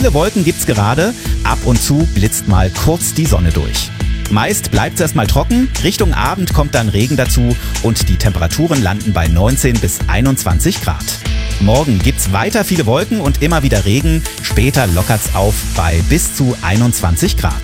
Viele Wolken gibt's gerade, ab und zu blitzt mal kurz die Sonne durch. Meist bleibt es erstmal trocken, Richtung Abend kommt dann Regen dazu und die Temperaturen landen bei 19 bis 21 Grad. Morgen gibt's weiter viele Wolken und immer wieder Regen, später lockert's auf bei bis zu 21 Grad.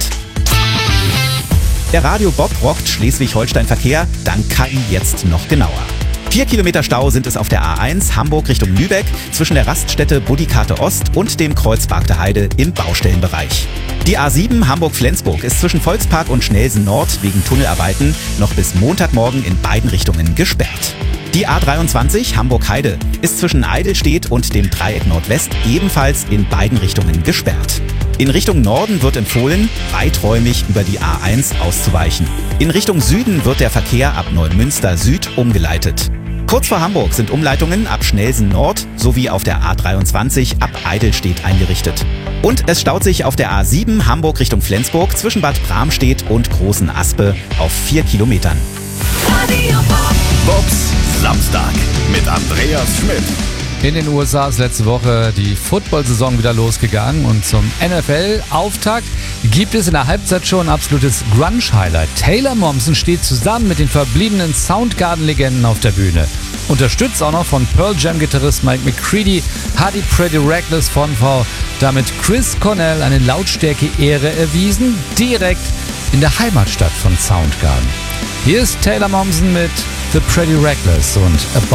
Der Radio Bob rockt Schleswig-Holstein Verkehr, dank KI jetzt noch genauer. 4 Kilometer Stau sind es auf der A1 Hamburg Richtung Lübeck zwischen der Raststätte Budikate Ost und dem Kreuzpark der Heide im Baustellenbereich. Die A7 Hamburg-Flensburg ist zwischen Volkspark und Schnelsen Nord wegen Tunnelarbeiten noch bis Montagmorgen in beiden Richtungen gesperrt. Die A23 Hamburg-Heide ist zwischen Eidelstedt und dem Dreieck Nordwest ebenfalls in beiden Richtungen gesperrt. In Richtung Norden wird empfohlen, weiträumig über die A1 auszuweichen. In Richtung Süden wird der Verkehr ab Neumünster Süd umgeleitet. Kurz vor Hamburg sind Umleitungen ab Schnelsen Nord sowie auf der A23 ab Eidelstedt eingerichtet. Und es staut sich auf der A7 Hamburg Richtung Flensburg zwischen Bad Bramstedt und Großen Aspe auf 4 Kilometern. Bobs Samstag mit Andreas Schmidt. In den USA ist letzte Woche die Football-Saison wieder losgegangen und zum NFL-Auftakt gibt es in der Halbzeit schon ein absolutes Grunge-Highlight. Taylor Momsen steht zusammen mit den verbliebenen Soundgarden-Legenden auf der Bühne. Unterstützt auch noch von Pearl Jam-Gitarrist Mike McCready hat die Pretty Reckless Frontfrau damit Chris Cornell eine Lautstärke-Ehre erwiesen, direkt in der Heimatstadt von Soundgarden. Hier ist Taylor Momsen mit The Pretty Reckless und